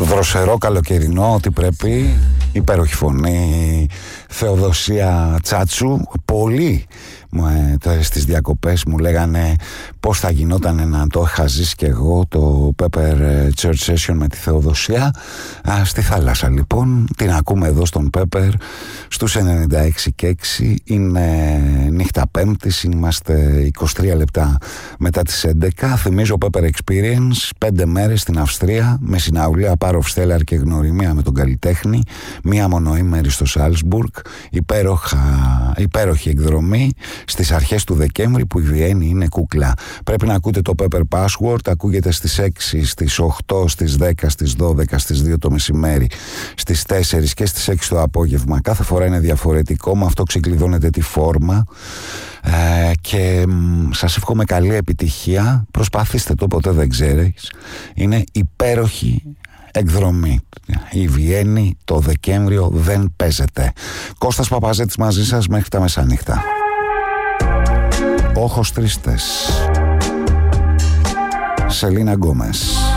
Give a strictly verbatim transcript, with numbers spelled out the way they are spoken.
δροσερό καλοκαιρινό, ότι πρέπει. Υπέροχη φωνή, Θεοδοσία Τσάτσου. Πολλοί στις διακοπές μου λέγανε πώς θα γινόταν να το είχα ζήσει και εγώ το Pepper Church Session με τη Θεοδοσία. Α, στη θάλασσα λοιπόν, την ακούμε εδώ στον Pepper στους ενενήντα έξι και έξι. Είναι νύχτα Πέμπτης, είμαστε είκοσι τρία λεπτά μετά τις έντεκα. Θυμίζω Pepper Experience, πέντε μέρες στην Αυστρία με συναυλία Πάροφ Στέλλαρ και γνωριμία με τον καλλιτέχνη, μία μονοήμερη στο Σάλσμπουργκ, υπέροχη εκδρομή στις αρχές του Δεκέμβρη, που η Βιέννη είναι κούκλα. Πρέπει να ακούτε το Pepper Password, ακούγεται στις έξι, στις οκτώ, στις δέκα, στις δώδεκα, στις δύο το μεσημέρι, στις τέσσερις και στις έξι το απόγευμα. Κάθε φορά είναι διαφορετικό, με αυτό ξεκλειδώνετε τη φόρμα. Ε, και μ, σας εύχομαι καλή επιτυχία. Προσπαθήστε το, ποτέ δεν ξέρεις. Είναι υπέροχη εκδρομή. Η Βιέννη το Δεκέμβριο δεν παίζεται. Κώστας Παπαζέτης μαζί σας μέχρι τα μεσάνυχτα. Ojos Tristes, Σελίνα Γκόμες.